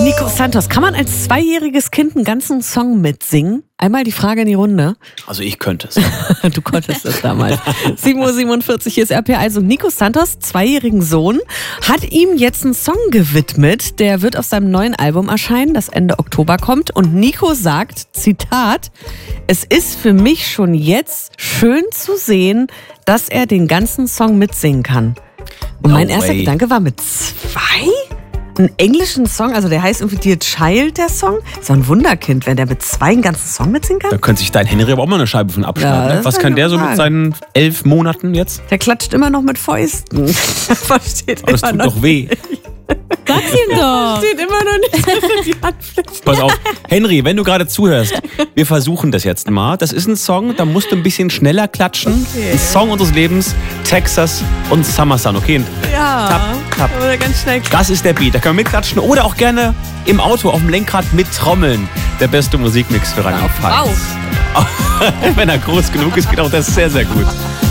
Nico Santos, kann man als zweijähriges Kind einen ganzen Song mitsingen? Einmal die Frage in die Runde. Also ich könnte es. Du konntest es damals. 7:47 Uhr, hier ist RPA. Und Nico Santos, zweijährigen Sohn, hat ihm jetzt einen Song gewidmet. Der wird auf seinem neuen Album erscheinen, das Ende Oktober kommt. Und Nico sagt, Zitat, es ist für mich schon jetzt schön zu sehen, dass er den ganzen Song mitsingen kann. Und mein erster Gedanke war, mit 2? Einen englischen Song, also der heißt irgendwie Dear Child, der Song. So ein Wunderkind, wenn der mit 2 einen ganzen Song mitsingen kann. Da könnte sich dein Henry aber auch mal eine Scheibe von abschneiden. Ja, ne? Was kann der so mit seinen 11 Monaten jetzt? Der klatscht immer noch mit Fäusten. Versteht aber das tut doch weh. Sag's ihm doch. Steht immer noch nicht die Handfläche. Pass auf, Henry, wenn du gerade zuhörst, wir versuchen das jetzt mal. Das ist ein Song, da musst du ein bisschen schneller klatschen. Okay. Ein Song unseres Lebens, Texas und Summer Sun, okay? Ja, tap, tap. Oder ganz schnell klatschen. Das ist der Beat, da können wir mitklatschen oder auch gerne im Auto auf dem Lenkrad mittrommeln. Der beste Musikmix für Radio 5. Wenn er groß genug ist, geht auch das sehr, sehr gut.